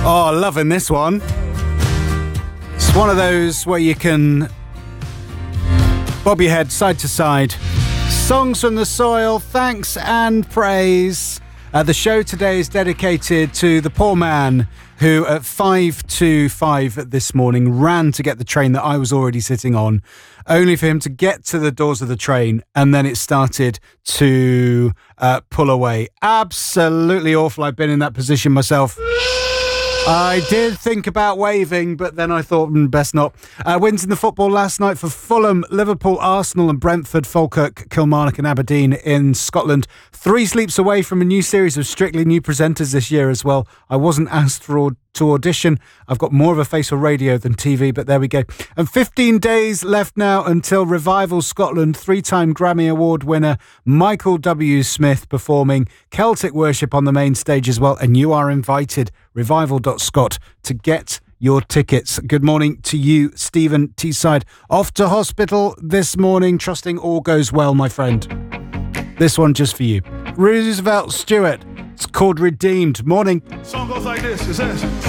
Oh, loving this one. It's one of those where you can bob your head side to side. Songs from the soil, thanks and praise. The show today is dedicated to the poor man who at 5:05 this morning ran to get the train that I was already sitting on, only for him to get to the doors of the train and then it started to pull away. Absolutely awful. I've been in that position myself. I did think about waving, but then I thought, best not. Wins in the football last night for Fulham, Liverpool, Arsenal and Brentford, Falkirk, Kilmarnock and Aberdeen in Scotland. 3 sleeps away from a new series of Strictly New presenters this year as well. I wasn't asked to audition. I've got more of a face for radio than TV, but there we go. And 15 days left now until Revival Scotland 3-time Grammy Award winner Michael W. Smith performing Celtic Worship on the main stage as well. And you are invited, revival.scot, to get your tickets. Good morning to you, Stephen Teesside. Off to hospital this morning, trusting all goes well, my friend. This one just for you. Roosevelt Stewart. It's called Redeemed. Morning. Song goes like this. It says...